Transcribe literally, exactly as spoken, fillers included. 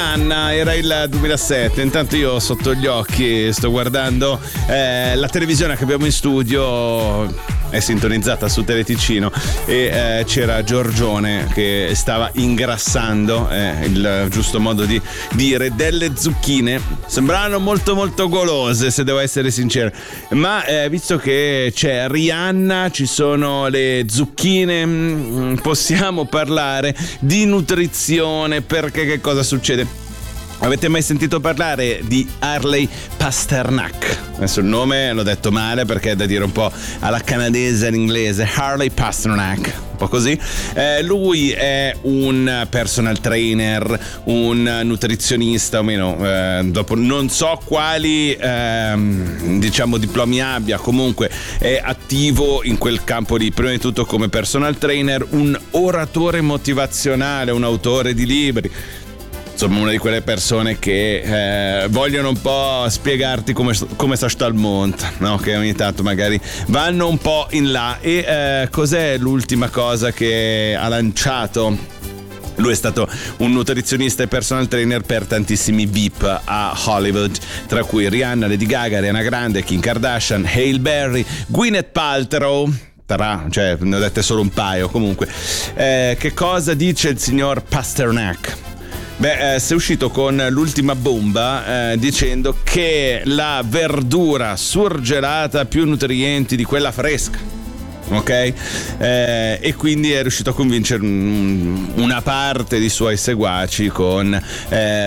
Anna, era il duemilasette. Intanto io sotto gli occhi sto guardando eh, la televisione che abbiamo in studio, è sintonizzata su Teleticino, e eh, c'era Giorgione che stava ingrassando, eh, il giusto modo di dire, delle zucchine. Sembravano molto molto golose, se devo essere sincero, ma eh, visto che c'è Rihanna, ci sono le zucchine, mh, possiamo parlare di nutrizione, perché che cosa succede? Avete mai sentito parlare di Harley Pasternak? Adesso il nome l'ho detto male perché è da dire un po' alla canadese in inglese. Harley Pasternak, un po' così. Eh, lui è un personal trainer, un nutrizionista, o meno, eh, dopo non so quali eh, diciamo diplomi abbia, comunque è attivo in quel campo lì. Prima di tutto come personal trainer, un oratore motivazionale, un autore di libri. Insomma, una di quelle persone che eh, vogliono un po' spiegarti come, come sta al mondo, no? Che ogni tanto magari vanno un po' in là. E eh, cos'è l'ultima cosa che ha lanciato? Lui è stato un nutrizionista e personal trainer per tantissimi V I P a Hollywood, tra cui Rihanna, Lady Gaga, Ariana Grande, Kim Kardashian, Halle Berry, Gwyneth Paltrow. Cioè, ne ho dette solo un paio. Comunque, eh, che cosa dice il signor Pasternak? Beh, eh, si è uscito con l'ultima bomba eh, dicendo che la verdura surgelata ha più nutrienti di quella fresca, ok? Eh, e quindi è riuscito a convincere un, una parte di suoi seguaci con eh,